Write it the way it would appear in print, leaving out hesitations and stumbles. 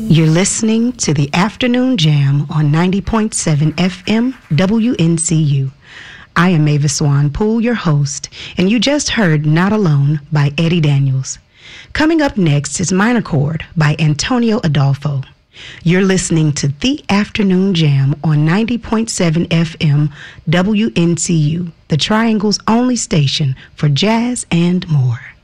You're listening to the Afternoon Jam on 90.7 FM WNCU. I am Mavis Swan Poole, your host, and you just heard Not Alone by Eddie Daniels. Coming up next is Minor Chord by Antonio Adolfo. You're listening to the Afternoon Jam on 90.7 FM WNCU, the Triangle's only station for jazz and more.